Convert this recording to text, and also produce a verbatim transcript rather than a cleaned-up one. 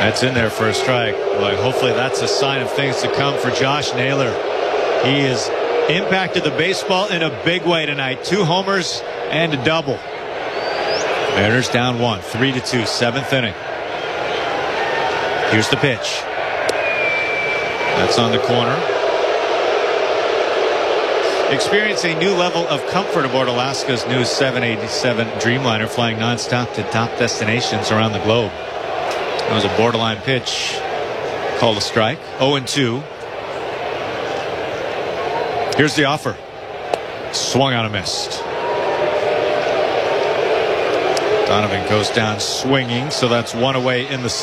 That's in there for a strike. Well, hopefully that's a sign of things to come for Josh Naylor. He has impacted the baseball in a big way tonight. Two homers and a double. Mariners down one, three to two, seventh inning. Here's the pitch. That's on the corner. Experience a new level of comfort aboard Alaska's new seven eighty-seven Dreamliner, flying nonstop to top destinations around the globe. That was a borderline pitch, called a strike. oh and two. Here's the offer. Swung on a missed. Donovan goes down swinging, so that's one away in the